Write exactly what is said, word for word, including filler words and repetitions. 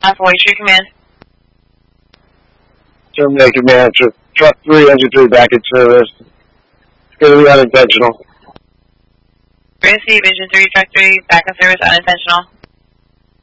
Alpha White Command. Terminate command. Truck three, engine three back in service. It's going to be unintentional. Receive, engine three, truck three, back in service, unintentional.